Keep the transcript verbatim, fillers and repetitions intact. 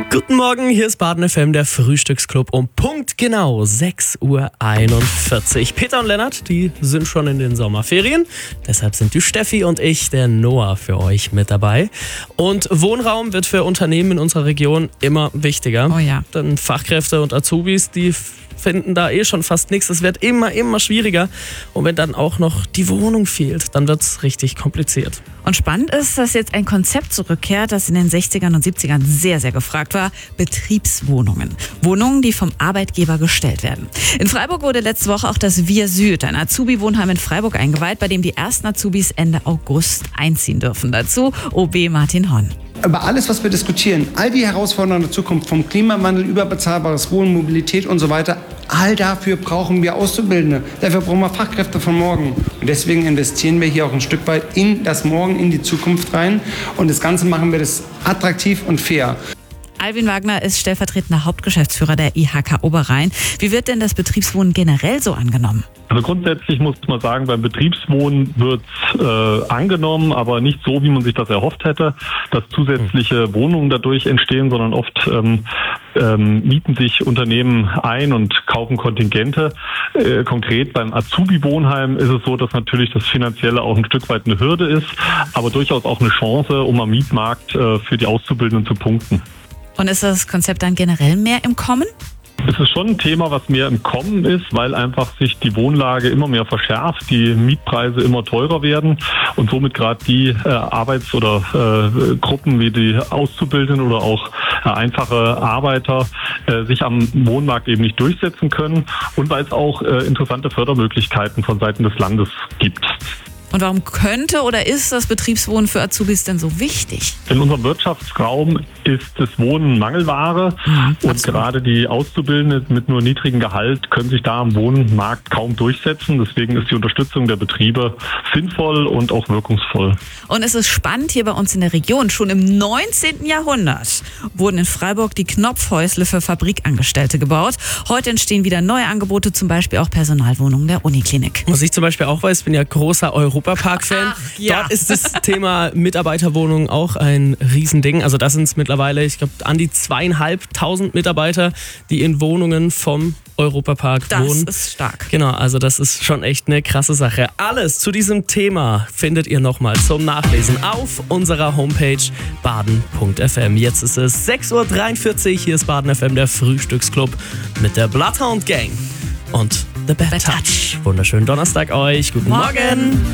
Guten Morgen, hier ist Baden F M, der Frühstücksclub um Punkt genau sechs Uhr einundvierzig. Peter und Lennart, die sind schon in den Sommerferien. Deshalb sind die Steffi und ich, der Noah, für euch mit dabei. Und Wohnraum wird für Unternehmen in unserer Region immer wichtiger. Oh ja. Denn Fachkräfte und Azubis, die finden da eh schon fast nichts. Es wird immer, immer schwieriger. Und wenn dann auch noch die Wohnung fehlt, dann wird es richtig kompliziert. Und spannend ist, dass jetzt ein Konzept zurückkehrt, das in den sechzigern und siebzigern sehr, sehr gefragt war. Betriebswohnungen. Wohnungen, die vom Arbeitgeber gestellt werden. In Freiburg wurde letzte Woche auch das Wir Süd, ein Azubi-Wohnheim in Freiburg, eingeweiht, bei dem die ersten Azubis Ende August einziehen dürfen. Dazu O B Martin Horn. Über alles, was wir diskutieren, all die Herausforderungen der Zukunft, vom Klimawandel über bezahlbares Wohnen, Mobilität und so weiter, all dafür brauchen wir Auszubildende. Dafür brauchen wir Fachkräfte von morgen. Und deswegen investieren wir hier auch ein Stück weit in das Morgen, in die Zukunft rein. Und das Ganze machen wir das attraktiv und fair. Alvin Wagner ist stellvertretender Hauptgeschäftsführer der I H K Oberrhein. Wie wird denn das Betriebswohnen generell so angenommen? Also grundsätzlich muss man sagen, beim Betriebswohnen wird äh, angenommen, aber nicht so, wie man sich das erhofft hätte, dass zusätzliche Wohnungen dadurch entstehen, sondern oft ähm, ähm, mieten sich Unternehmen ein und kaufen Kontingente. Äh, konkret beim Azubi-Wohnheim ist es so, dass natürlich das Finanzielle auch ein Stück weit eine Hürde ist, aber durchaus auch eine Chance, um am Mietmarkt äh, für die Auszubildenden zu punkten. Und ist das Konzept dann generell mehr im Kommen? Es ist schon ein Thema, was mehr im Kommen ist, weil einfach sich die Wohnlage immer mehr verschärft, die Mietpreise immer teurer werden und somit gerade die äh, Arbeits- oder äh, Gruppen wie die Auszubildenden oder auch äh, einfache Arbeiter äh, sich am Wohnmarkt eben nicht durchsetzen können und weil es auch äh, interessante Fördermöglichkeiten von Seiten des Landes gibt. Und warum könnte oder ist das Betriebswohnen für Azubis denn so wichtig? In unserem Wirtschaftsraum ist das Wohnen Mangelware mhm, und gerade die Auszubildenden mit nur niedrigem Gehalt können sich da am Wohnmarkt kaum durchsetzen. Deswegen ist die Unterstützung der Betriebe sinnvoll und auch wirkungsvoll. Und es ist spannend hier bei uns in der Region. Schon im neunzehnten Jahrhundert wurden in Freiburg die Knopfhäusle für Fabrikangestellte gebaut. Heute entstehen wieder neue Angebote, zum Beispiel auch Personalwohnungen der Uniklinik. Was ich zum Beispiel auch weiß, ich bin ja großer Europapark-Fan. Ach, ja. Dort ist das Thema Mitarbeiterwohnung auch ein Riesending. Also da sind es mittlerweile, ich glaube, an die zweieinhalbtausend Mitarbeiter, die in Wohnungen vom Europapark das wohnen. Das ist stark. Genau, also das ist schon echt eine krasse Sache. Alles zu diesem Thema findet ihr nochmal zum Nachlesen auf unserer Homepage baden punkt f m. Jetzt ist es sechs Uhr dreiundvierzig, hier ist Baden F M, der Frühstücksclub mit der Bloodhound Gang und The Bad Touch. Wunderschönen Donnerstag euch, guten Morgen. Morgen.